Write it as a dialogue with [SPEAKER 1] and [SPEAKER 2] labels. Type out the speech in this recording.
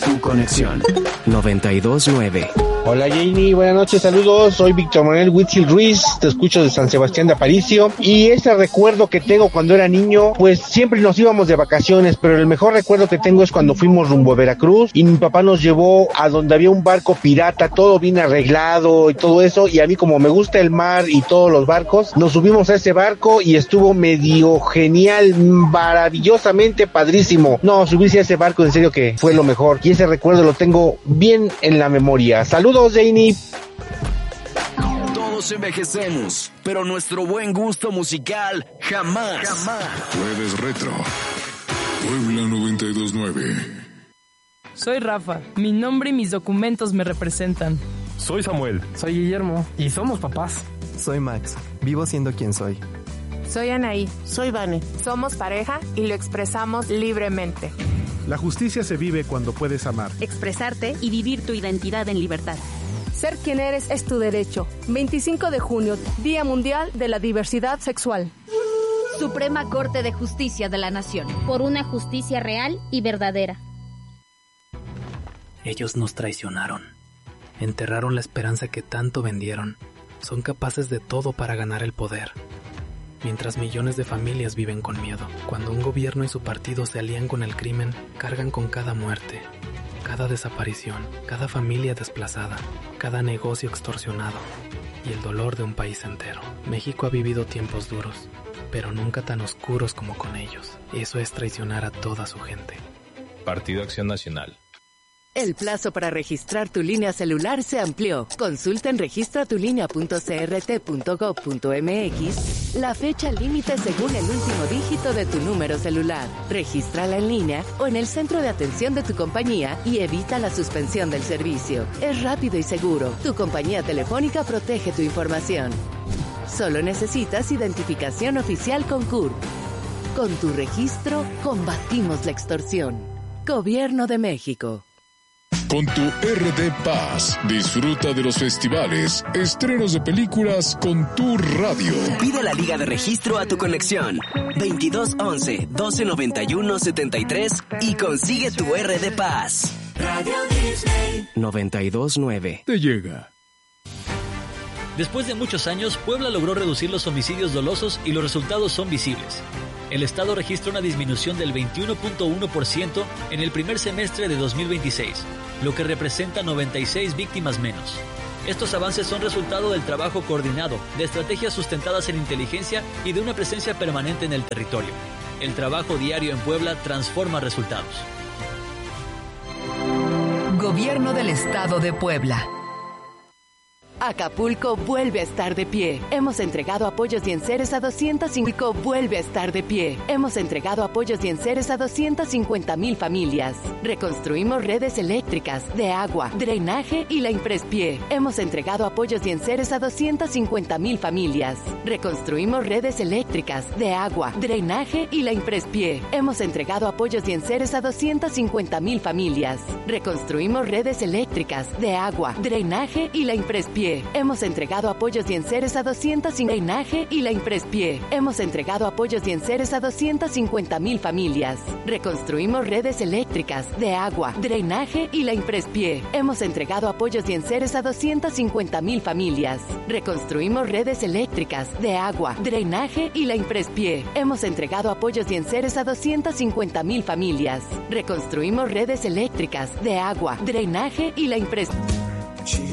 [SPEAKER 1] Tu conexión 92.9.
[SPEAKER 2] Hola Jamie, buenas noches, saludos, soy Víctor Manuel Huitzil Ruiz, te escucho de San Sebastián de Aparicio, y ese recuerdo que tengo cuando era niño, pues siempre nos íbamos de vacaciones, pero el mejor recuerdo que tengo es cuando fuimos rumbo a Veracruz, y mi papá nos llevó a donde había un barco pirata, todo bien arreglado y todo eso, y a mí como me gusta el mar y todos los barcos, nos subimos a ese barco y estuvo medio genial, maravillosamente padrísimo. No, subirse a ese barco en serio que fue lo mejor, y ese recuerdo lo tengo bien en la memoria. Saludos, Janie.
[SPEAKER 1] Todos envejecemos, pero nuestro buen gusto musical jamás.
[SPEAKER 3] Jueves Retro. Puebla 92.9.
[SPEAKER 4] Soy Rafa. Mi nombre y mis documentos me representan.
[SPEAKER 5] Soy Samuel.
[SPEAKER 6] Soy Guillermo. Y somos papás.
[SPEAKER 7] Soy Max. Vivo siendo quien soy.
[SPEAKER 8] Soy Anaí.
[SPEAKER 9] Soy Vane.
[SPEAKER 8] Somos pareja y lo expresamos libremente.
[SPEAKER 10] La justicia se vive cuando puedes amar,
[SPEAKER 11] expresarte y vivir tu identidad en libertad.
[SPEAKER 12] Ser quien eres es tu derecho. 25 de junio, Día Mundial de la Diversidad Sexual.
[SPEAKER 11] Suprema Corte de Justicia de la Nación.
[SPEAKER 13] Por una justicia real y verdadera.
[SPEAKER 14] Ellos nos traicionaron. Enterraron la esperanza que tanto vendieron. Son capaces de todo para ganar el poder. Mientras millones de familias viven con miedo. Cuando un gobierno y su partido se alían con el crimen, cargan con cada muerte, cada desaparición, cada familia desplazada, cada negocio extorsionado y el dolor de un país entero. México ha vivido tiempos duros, pero nunca tan oscuros como con ellos. Eso es traicionar a toda su gente.
[SPEAKER 15] Partido Acción Nacional.
[SPEAKER 16] El plazo para registrar tu línea celular se amplió. Consulta en registratulinea.crt.gov.mx la fecha límite según el último dígito de tu número celular. Regístrala en línea o en el centro de atención de tu compañía y evita la suspensión del servicio. Es rápido y seguro. Tu compañía telefónica protege tu información. Solo necesitas identificación oficial con CURP. Con tu registro, combatimos la extorsión. Gobierno de México.
[SPEAKER 3] Con tu RD Paz, disfruta de los festivales, estrenos de películas con tu radio.
[SPEAKER 1] Pide la liga de registro a tu conexión 2211-1291-73 y consigue tu RD Paz.
[SPEAKER 17] Radio Disney
[SPEAKER 1] 92.9
[SPEAKER 3] te llega.
[SPEAKER 18] Después de muchos años, Puebla logró reducir los homicidios dolosos y los resultados son visibles. El Estado registra una disminución del 21.1% en el primer semestre de 2026, lo que representa 96 víctimas menos. Estos avances son resultado del trabajo coordinado, de estrategias sustentadas en inteligencia y de una presencia permanente en el territorio. El trabajo diario en Puebla transforma resultados.
[SPEAKER 16] Gobierno del Estado de Puebla. Acapulco vuelve a estar de pie. Hemos entregado apoyos y enseres a 205. Vuelve a estar de pie. Hemos entregado apoyos y enseres a 250,000 familias. Reconstruimos redes eléctricas, de agua, drenaje y la imprespié. Hemos entregado apoyos y enseres a 250,000 familias. Reconstruimos redes eléctricas, de agua, drenaje y la imprespié. Hemos entregado apoyos y enseres a 250,000 familias. Reconstruimos redes eléctricas, de agua, drenaje y la imprespié. Hemos entregado apoyos y enseres a 250,000 drenaje y la imprespié. Hemos entregado apoyos y enseres a 250,000 familias. Reconstruimos redes eléctricas, de agua, drenaje y la imprespié. Hemos entregado apoyos y enseres a 250,000 familias. Reconstruimos redes eléctricas, de agua, drenaje y la imprespié. Hemos entregado apoyos y enseres a 250,000 familias. Reconstruimos redes eléctricas, de agua, drenaje y la imprespié.